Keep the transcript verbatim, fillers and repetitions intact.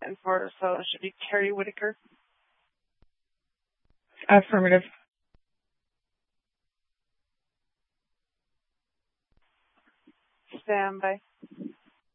in Florida, so it should be Carrie Whitaker. Affirmative. Stand by.